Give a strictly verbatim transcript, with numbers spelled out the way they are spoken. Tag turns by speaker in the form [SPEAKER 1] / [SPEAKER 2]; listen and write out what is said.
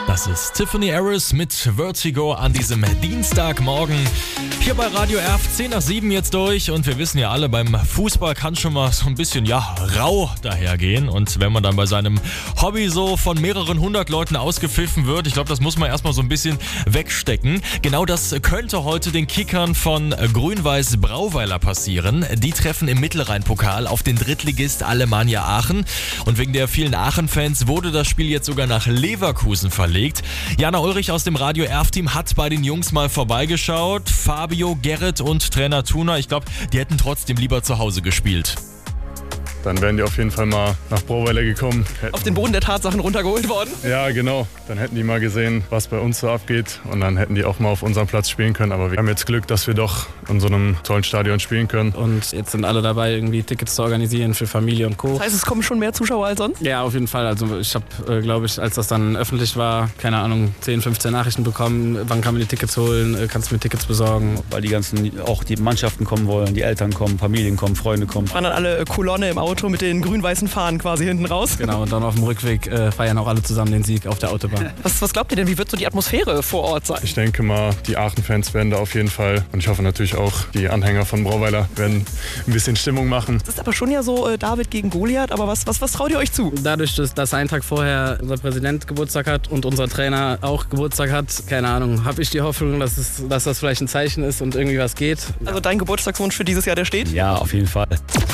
[SPEAKER 1] Das ist Tiffany Harris mit Vertigo an diesem Dienstagmorgen. Hier bei Radio R F zehn nach sieben jetzt durch und wir wissen ja alle, beim Fußball kann schon mal so ein bisschen, ja, rau dahergehen. Und wenn man dann bei seinem Hobby so von mehreren hundert Leuten ausgepfiffen wird, ich glaube, das muss man erstmal so ein bisschen wegstecken. Genau das könnte heute den Kickern von Grün-Weiß Brauweiler passieren. Die treffen im Mittelrhein-Pokal auf den Drittligist Alemannia Aachen. Und wegen der vielen Aachen-Fans wurde das Spiel jetzt sogar nach Leverkusen verlegt. Jana Ulrich aus dem Radio R F-Team hat bei den Jungs mal vorbeigeschaut. Fabio, Gerrit und Trainer Thuna, ich glaube, die hätten trotzdem lieber zu Hause gespielt.
[SPEAKER 2] Dann wären die auf jeden Fall mal nach Brauweiler gekommen.
[SPEAKER 3] Auf den Boden der Tatsachen runtergeholt worden?
[SPEAKER 2] Ja, genau. Dann hätten die mal gesehen, was bei uns so abgeht. Und dann hätten die auch mal auf unserem Platz spielen können. Aber wir haben jetzt Glück, dass wir doch in so einem tollen Stadion spielen können.
[SPEAKER 4] Und jetzt sind alle dabei, irgendwie Tickets zu organisieren für Familie und Co.
[SPEAKER 3] Das heißt, es kommen schon mehr Zuschauer als sonst?
[SPEAKER 4] Ja, auf jeden Fall. Also ich habe, äh, glaube ich, als das dann öffentlich war, keine Ahnung, zehn, fünfzehn Nachrichten bekommen. Wann kann man die Tickets holen? Kannst du mir Tickets besorgen?
[SPEAKER 5] Weil die ganzen, auch die Mannschaften kommen wollen, die Eltern kommen, Familien kommen, Freunde kommen.
[SPEAKER 3] Waren dann alle Kolonne im Auto mit den grün-weißen Fahnen quasi hinten raus?
[SPEAKER 4] Genau, und dann auf dem Rückweg äh, feiern auch alle zusammen den Sieg auf der Autobahn.
[SPEAKER 3] Was, was glaubt ihr denn, wie wird so die Atmosphäre vor Ort sein?
[SPEAKER 2] Ich denke mal, die Aachen-Fans werden da auf jeden Fall, und ich hoffe natürlich auch, die Anhänger von Brauweiler werden ein bisschen Stimmung machen.
[SPEAKER 3] Das ist aber schon ja so äh, David gegen Goliath, aber was, was, was traut ihr euch zu?
[SPEAKER 4] Dadurch, dass, dass einen Tag vorher unser Präsident Geburtstag hat und unser Trainer auch Geburtstag hat, keine Ahnung, habe ich die Hoffnung, dass, es, dass das vielleicht ein Zeichen ist und irgendwie was geht.
[SPEAKER 3] Also dein Geburtstagswunsch für dieses Jahr, der steht?
[SPEAKER 5] Ja, auf jeden Fall.